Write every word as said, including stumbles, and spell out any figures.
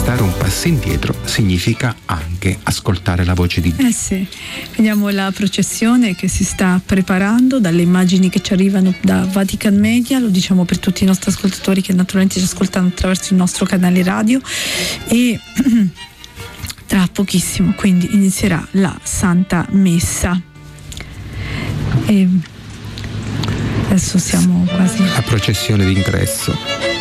stare un passo indietro significa anche ascoltare la voce di Dio. Eh sì, vediamo la processione che si sta preparando dalle immagini che ci arrivano da Vatican Media, lo diciamo per tutti i nostri ascoltatori che naturalmente ci ascoltano attraverso il nostro canale radio, e tra pochissimo quindi inizierà la Santa Messa. E adesso siamo quasi... La processione d'ingresso.